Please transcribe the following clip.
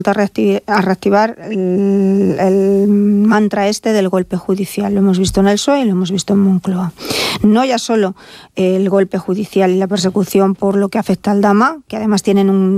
a reactivar el mantra este del golpe judicial. Lo hemos visto en el PSOE y lo hemos visto en Moncloa. No ya solo el golpe judicial y la persecución por lo que afecta al Dama, que además tienen un